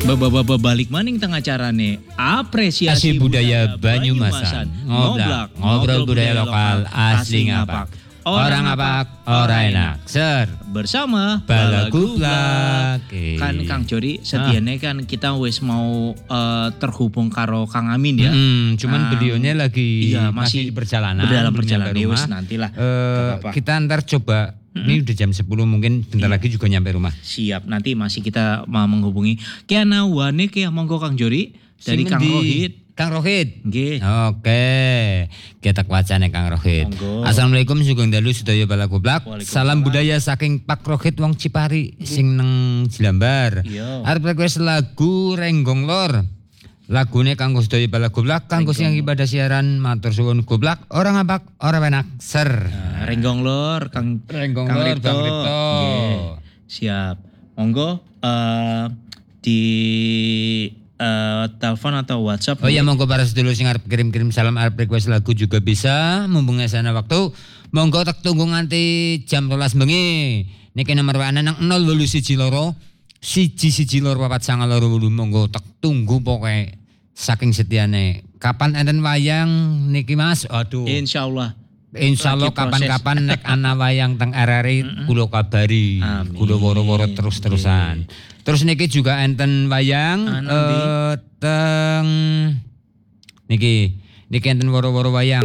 Balik maning tengah acarane apresiasi budaya Banyumasan. Ngobrol budaya lokal asli ngapak. Orang ngapak, orang enak. Ser bersama Balagublak. Kan Kang Jori sediane kan kita wis mau terhubung karo Kang Amin ya. Cuman beliaunya lagi masih di perjalanan. Dalam perjalanan wis nantilah. Kita ntar coba. Ini udah jam 10 mungkin bentar lagi juga nyampe rumah. Siap, nanti masih kita mau menghubungi. Kiana wane kia monggo Kang Jori dari Kang Rohit. Kang Rohit. Nggih. Oke. Kita wacane Kang Rohit. Monggo. Assalamualaikum sugeng dalu sedaya Balagublak. Salam budaya saking Pak Rohit wong Cipari sing nang Jelambar. Iya. Arep request lagu Renggong Lor. Lagune kanggo sedaya Balagublak kanggo sing ibadah siaran matur suwun Gublak orang ngapak ora enak ser. Renggong Lor Kang Lor Kang Rito. Siap. Monggo di telepon atau WhatsApp. Oh ya monggo para sedulur sing arep kirim-kirim salam arep request lagu juga bisa mumpung sana waktu. Monggo tak tunggu nganti jam 12 bengi. Niki nomor WA nang 081 111 498 monggo tak tunggu pokoke saking setiane. Kapan enten wayang niki Mas? Aduh. Insyaallah kapan-kapan nek ana wayang teng RRI kula kabari. Kula woro-woro terus-terusan. Terus niki juga enten wayang teng niki enten woro-woro wayang.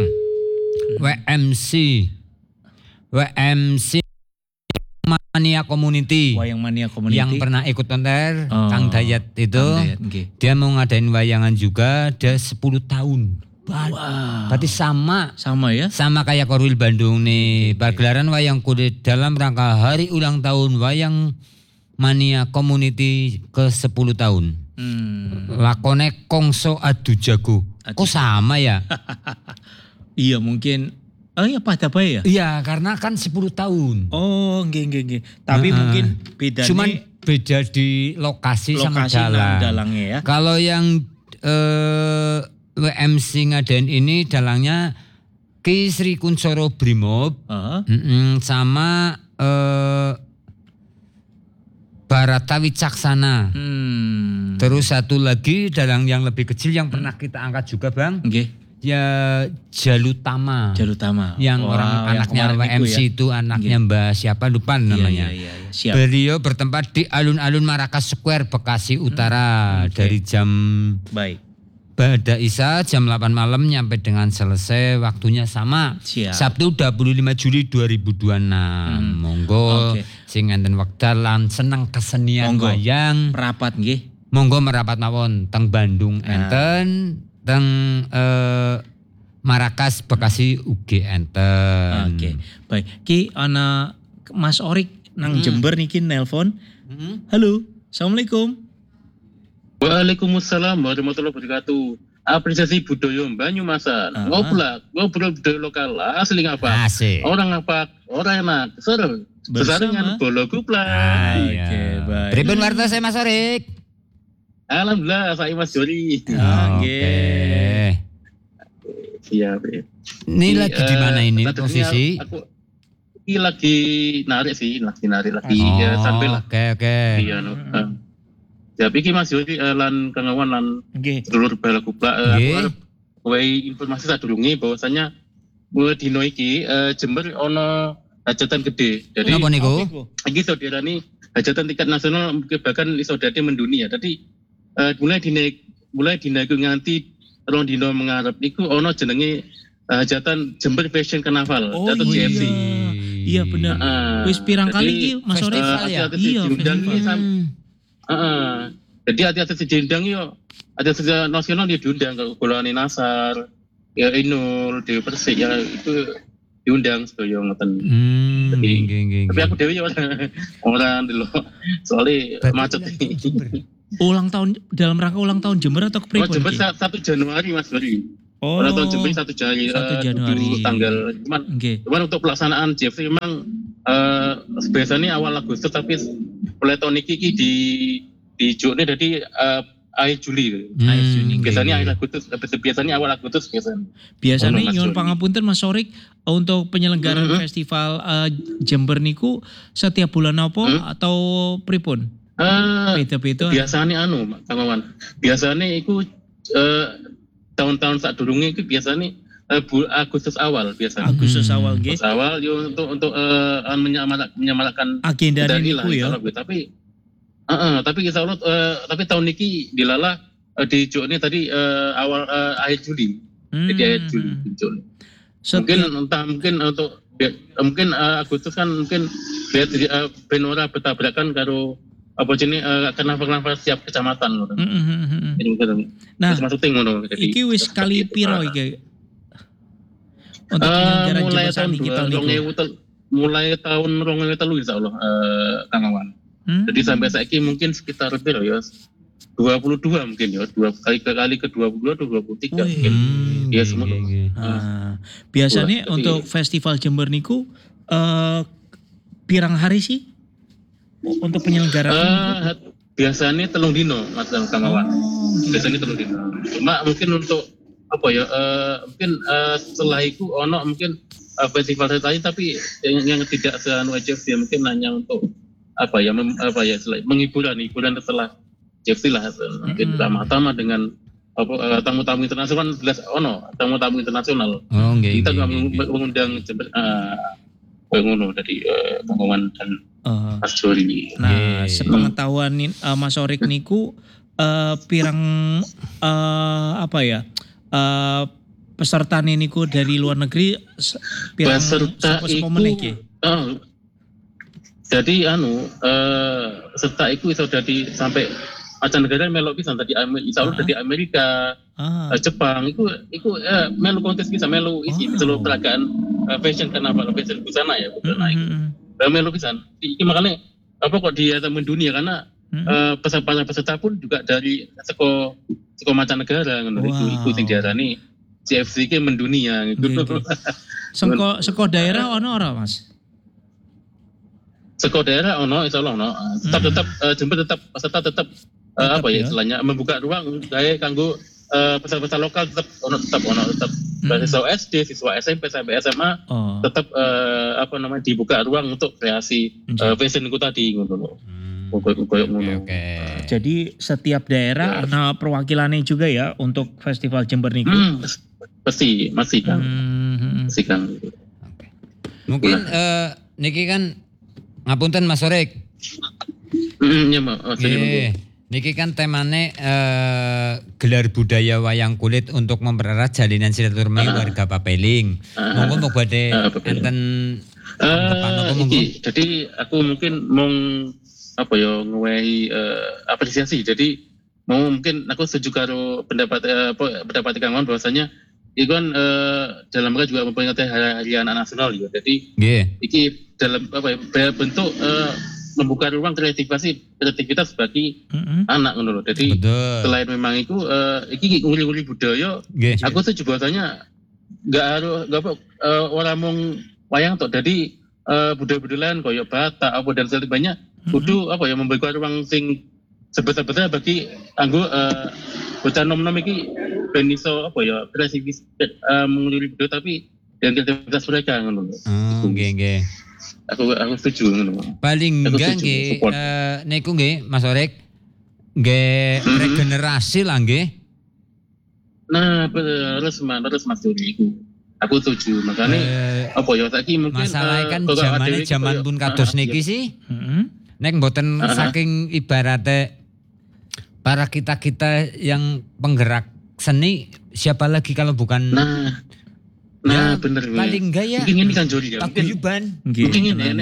WMC Mania Community. Wayang Mania Community. Yang pernah ikut konser Kang Dayat itu. Dia mau ngadain wayangan juga ada 10 tahun. Wow. Berarti sama ya? Sama kayak Korwil Bandung nih. Pagelaran wayang kulit dalam rangka hari ulang tahun Wayang Mania Community ke 10 tahun. Lakone Kongso Adu Jago. Kok sama ya? Iya mungkin. Oh iya pada ya? Iya karena kan 10 tahun. Oh nggih. Tapi mungkin bedanya. Cuman beda di lokasi sama dalangnya ya. Kalau yang WMC ngadain ini dalangnya Ki Sri Kuncoro Brimob sama Barata Wicaksana. Terus satu lagi dalang yang lebih kecil yang pernah kita angkat juga Bang. Nggih. Ya Jalutama. Yang orang anaknya WMC itu anaknya Mbak siapa lupa namanya. Iya. Siap. Beliau bertempat di alun-alun Marakas Square Bekasi Utara dari jam Bada Isa jam 8 malam nyampe dengan selesai waktunya sama. Siap. Sabtu 25 Juli 2026. Monggo sing enten wekdal lan seneng kesenian wayang. Merapat nggih. Monggo merapat mawon teng Bandung enten. Teng Marakas Bekasi UG enten. Oke. Baik. Ki ana Mas Orik nang Jember niki nelpon. Halo. Assalamualaikum. Waalaikumsalam warahmatullahi wabarakatuh. Apresiasi budaya Banyumasan. Ngobrol budaya lokal asli ngapak. Orang ngapak, orang enak. Seru. Besaringan Balagublak. Oke, baik. Pripun warta saya Mas Orik? Alhamdulillah saya Mas Jori. Oke. Siap. Ini lagi di mana ini posisi? Ini lagi narik lagi ya sampai lah. Oke. Iya ya iki Mas Jori lan Kangawan lan sedulur Balagublak wae informasi sadurunge bahwasanya dino iki Jember ana hajatan gede. Jadi napa niku? Iki iso diarani hajatan tingkat nasional bahkan iso dadi mendunia. Jadi mulai dinaik nganti rong dino mengarep iku ono jenenge hajatan Jember Fashion Carnival atau JFC. Iya benar. Wis pirang kali iki Mas Orik ya. Iya jadi hati-hati diundang yo. Ada sejarah nasional dia diundang kalau golongan Nasar, ya Inul, Dewi Persik ya itu diundang sedaya ngoten. Tapi aku dhewe ya orang dulu soalnya macet. Ulang tahun dalam rangka ulang tahun Jember atau kepripun? Jember 1 Januari Mas Bari. Ulang tahun Jember 1 Januari. Tanggal cuman untuk pelaksanaan JFC memang biasanya awal Agustus tapi mulai tahun ini di Juni jadi akhir Juli. Biasanya akhir Agustus, biasanya awal Agustus biasanya. Biasanya nyuwun pangapunten Mas Orik untuk penyelenggaraan festival Jember niku setiap bulan apa atau pripun? Beda-beda. Biasanya Kang Wawan. Biasanya iku tahun-tahun sak durunge iku biasanya Agustus awal biasanya. Agustus awal nggih. Agustus awal yo untuk menyamakan agenda niku ya. Tapi insyaallah tapi tahun niki dilala di Juni tadi awal akhir Juli. Jadi akhir Juli. Mungkin mungkin Agustus kan mungkin benora bertabrakan karo apa jenis kenapa siap kecamatan. Nah, iki wis kali piro iki? Untuk penyelenggaraan mulai jembatan tahun mulai tahun 2003 insyaallah Kang Wawan. Jadi sampai saiki mungkin sekitar piro ya 22 mungkin ya, kali ke 22 atau 23 mungkin. Ya semua. Biasanya untuk festival Jember niku pirang hari sih untuk penyelenggaraan? Biasanya 3 dino Mas Kang Wawan. Biasanya 3 dino. Cuma mungkin untuk apa ya mungkin setelah itu mungkin festival lain tapi yang tidak seanu JFC mungkin hanya untuk menghiburan setelah JFC lah mungkin sama dengan tamu-tamu internasional jelas tamu-tamu internasional. Kita juga mengundang pengono dari Pengumuman dan Mas Jori. Nah, sepengetahuan Mas Orik niku pirang peserta niku dari luar negeri pirang peserta iku jadi peserta iku iso dadi sampai mancanegara melok pisan tadi insyaallah dari Amerika, Jepang iku melu kontes bisa melu isi melu peragaan fashion kenapa fashion busana ya busana iku. Melu pisan. Iki makanya kok dia mendunia karena peserta pun juga dari seko mancanegara ngono iku sing diarani JFC ki mendunia gitu. Seko daerah ono ora Mas? Seko daerah insyaallah tetap Jember tetap peserta tetap istilahnya membuka ruang gawe kanggo peserta lokal tetap siswa SD, siswa SMP sampai SMA tetap dibuka ruang untuk kreasi fashion ku tadi ngono. Jadi setiap daerah ada perwakilannya juga ya untuk festival Jember niku. Pasti masih kan. Mungkin niki kan ngapunten Mas Orik. Iya, Mas. Niki kan temane gelar budaya wayang kulit untuk mempererat jalinan silaturahmi warga Papeling. Monggo mau badhe enten jadi aku mungkin mau ngewehi apresiasi. Jadi mau mungkin aku setuju karo pendapat Kang Wan bahwasanya itu kan dalam rangka juga memperingati Hari Anak Nasional ya. Jadi iki dalam bentuk membuka ruang kreativitas bagi anak ngono. Jadi selain memang itu iki nguli-nguli budaya, aku setuju bahwasanya enggak orang mung wayang tok. Jadi budaya-budaya lain koyo Batak dan sebagainya kudu membuka ruang sing sebesar-besar bagi anggo bocah nom-nom iki ben iso kreativitas menguli budaya tapi dengan kreativitas mereka ngono. Nggih. Aku setuju ngono. Paling enggak nggih niku nggih Mas Orik nggih regenerasi lah nggih. Nah, harus Mas Duri iku. Aku setuju. Makane saiki mungkin masalah kan zaman pun kados niki sih. Nek mboten saking ibaratnya para kita yang penggerak seni siapa lagi kalau bukan bener. Paling enggak ya. Mungkin ini kan Jori ya. Paguyuban. Mungkin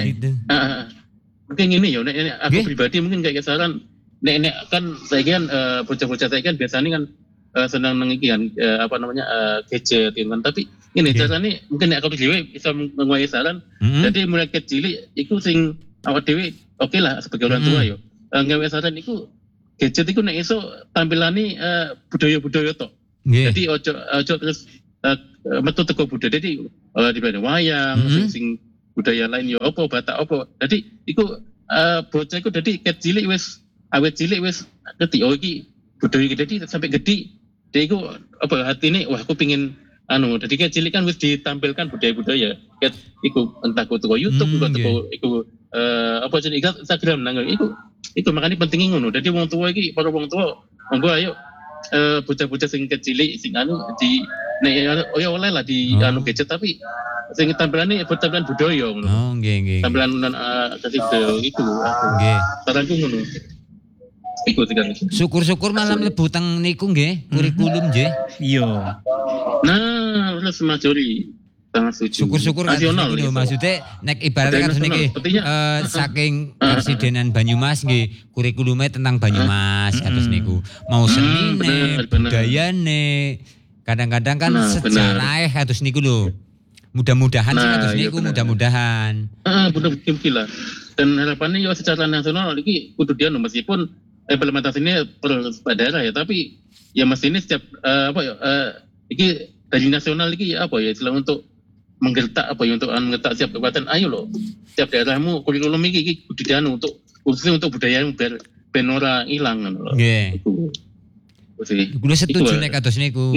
ini ya. Aku pribadi mungkin kayak saran. Nek kan saya kan bocah-bocah saya kan biasanya kan senang mengikian gadget kan. Tapi ini caranya mungkin nek aku dhewe bisa menguasai saran. Jadi mulai kecil iku sing awak dhewe oke lah sebagai orang tua yo. Nggawe saran iku gadget iku nek iso tampilane budaya-budaya tok. Jadi ojo terus metu teko budaya. Jadi dibanding wayang sing budaya lain yo opo Batak opo. Jadi iku bocah iku dadi kecil wis awet cilik wis ngerti iki budaya iki dadi sampai gede dia iku hatine wah aku pengin dadi kecil kan wis ditampilkan budaya-budaya iku entah teko YouTube atau iku apa jenenge Instagram nang iku makanya pentingnya ngono. Dadi wong tua iki para wong tua monggo ayo bocah-bocah sing kecilik sing anu di nek ya oleh lah di anu gadget tapi sing tampilannya tampilan budaya ngono. Oh, nggih. Tampilan dadi itu. Nggih. Saranku ngono. Iku tekan. Syukur-syukur malam mlebu teng niku nggih, kurikulum nggih. Iya. Nah, wis majori. Sangat setuju. Syukur-syukur kan nasional niku lho maksudnya nek ibaratnya kan niki saking Presidenan Banyumas nggih kurikulumnya tentang Banyumas kados niku. Mau senine, budayane, kadang-kadang kan sejarah kados niku lho. Mudah-mudahan sih kados niku mudah-mudahan. Mudah-mudahan lah. Dan harapannya ya secara nasional iki kudu dia meskipun implementasinya per daerah ya tapi ya mesti ini setiap iki dari nasional iki apa ya istilah untuk menggertak untuk menggertak setiap kabupaten ayo loh setiap daerahmu kurikulum iki kudu dianu untuk khususnya untuk budaya biar ben ora ilang ngono lho. Nggih. Kulo setuju nek kados niku.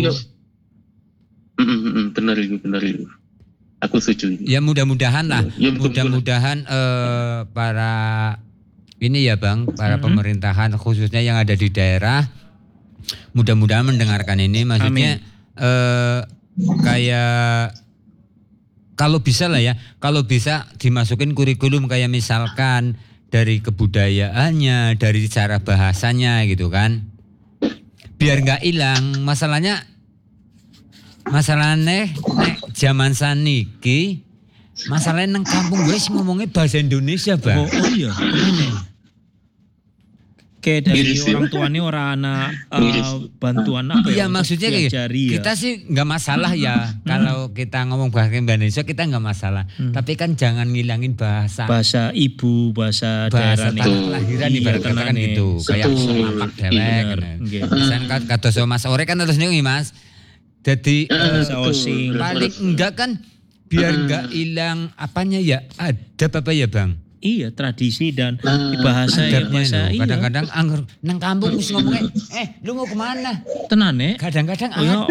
Bener itu. Aku setuju. Ya mudah-mudahan lah. Ya, mudah-mudahan para ini ya Bang, para pemerintahan khususnya yang ada di daerah mudah-mudahan mendengarkan ini maksudnya kayak kalau bisa lah ya, kalau bisa dimasukin kurikulum kayak misalkan dari kebudayaannya, dari cara bahasanya gitu kan. Biar nggak hilang. Masalahnya nek zaman saniki masalahnya nang kampung gue sih ngomongnya bahasa Indonesia, Bang. Oh iya, ini. Kayak dari orang tuanya orang anak bantuan apa ya? Iya maksudnya kayak kita sih nggak masalah ya kalau kita ngomong bahasa Indonesia kita nggak masalah. Tapi kan jangan ngilangin bahasa ibu, bahasa daerah tanah kelahiran ibarat katakan gitu. Kayak semapak dewek. Misalkan kados Mas Ore kan terus nih Mas. Jadi paling enggak kan biar nggak hilang apanya ya adab apa ya Bang? Iya tradisi dan bahasa ya bahasa iya. Kadang-kadang anggur nang kampung mesti ngomongnya lu mau kemana? Tenane? Kadang-kadang ada.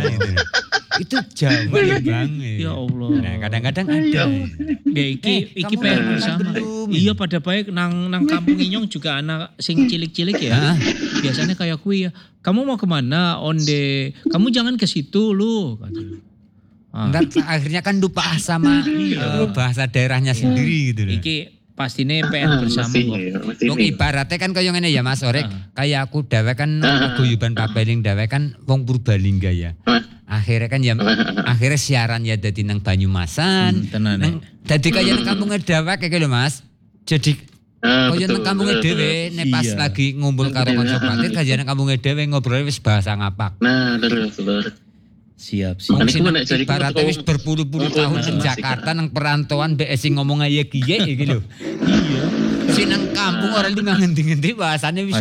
Itu Jawa ya Bang. Ya Allah. Nah kadang-kadang ada. Ya iki PR bersama. Iya pada baik nang kampung Inyong juga anak sing cilik-cilik ya. Biasanya kayak kui ya. Kamu mau kemana? Onde. Kamu jangan ke situ lu. Ntar akhirnya kan lupa sama bahasa daerahnya sendiri gitu loh. Iki pastinya PR bersama kok. Ibaratnya kan kaya ngene ya Mas Orek, kayak aku dhewe kan paguyuban Pabeling dhewe kan wong Purbalingga ya. Akhirnya kan ya akhirnya siaran ya dadi nang Banyumasan. Dadi kaya nang kampung dhewe kayak lho Mas. Jadi kaya nang kampung dhewe nek pas lagi ngumpul karo kanca patir kaya nang kampung dhewe ngobrol wis bahasa ngapak. Nah, terus. Siap. Ibaratnya wis berpuluh-puluh tahun di Jakarta nang perantauan mbek sing ngomong aye kiye iki lho. Iya. Sing nang kampung ora lu ngendi-ngendi bahasane wis.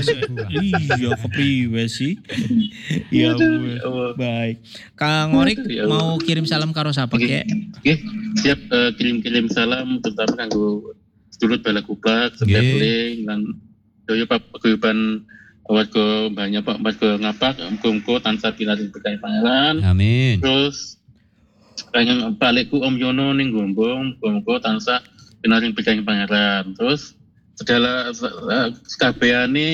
Iya kepriwe sih. Ya baik. Kang Orik mau kirim salam karo sapa kek? Nggih, siap kirim salam terutama kanggo sedulur Balakublak, Sebeling lan doyo paguyuban warga banyak Pak warga ngapak muga tansah pinaring berkah pangeran. Amin. Terus kayang balikku Om Yono ning Gombong muga tansah pinaring berkah pangeran. Terus segala kabehane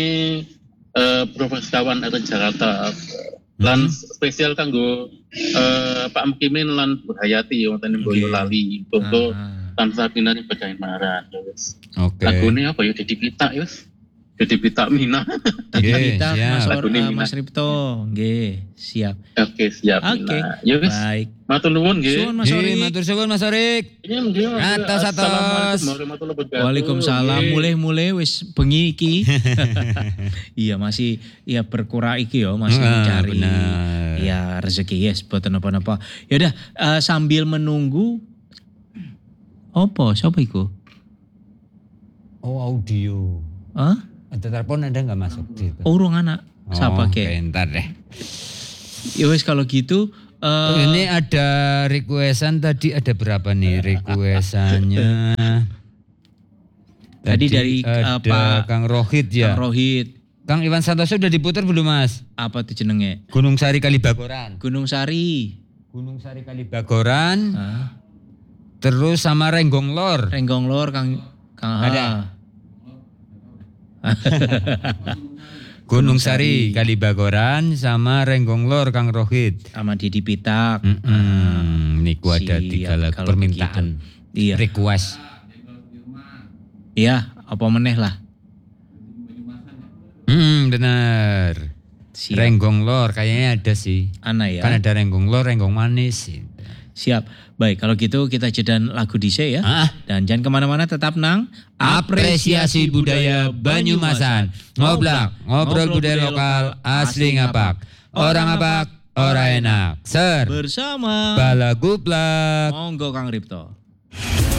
Profesor Eren Jakarta lan spesial kanggo Pak Mukimin lan Bu Hayati wonten ing Boyolali muga tansah pinaring berkah pangeran. Oke. Lagune apa ya Dedi Pitak ya. Jadi Pita Mina. Kita Mas Ripto, nggih, siap. Oke, siap. Oke. Ya wis. Baik. Matur nuwun nggih. Matur suwun Mas Orik. Atas. Waalaikumsalam. Mulai wis bengi iki. Iya, masih ya berkurang iki ya, masih mencari ya rezeki yes boten apa-apa. Ya udah sambil menunggu siapa iku? Oh, audio. Hah? Ada telepon ada nggak masuk gitu? Urung anak. Siapa kek? Bentar deh. Ya wes kalau gitu. Ini ada requestan tadi ada berapa nih requestannya? Tadi dari Pak Kang Rohit ya. Kang Rohit. Kang Iwan Santoso udah diputar belum Mas? Apa tuh jenenge? Gunung Sari Kalibagoran. Gunung Sari Kalibagoran. Terus sama Renggong Lor Kang. Ada. Gunung Sari, Kalibagoran, sama Renggong Lor, Kang Rohit. Sama Didi Pitak. Niku ada 3 lagu permintaan. Iya. Request. Iya, apa meneh lah. Benar. Renggong Lor kayaknya ada sih. Ana ya. Kan ada Renggong Lor, Renggong Manis. Siap. Baik, kalau gitu kita jeda lagu dhisik ya. Dan jangan kemana-mana, tetap nang Apresiasi Budaya Banyumasan. Ngobrol budaya lokal asli ngapak. Orang ngapak, orang enak. Ser. Bersama Balaguplak. Monggo Kang Ripto.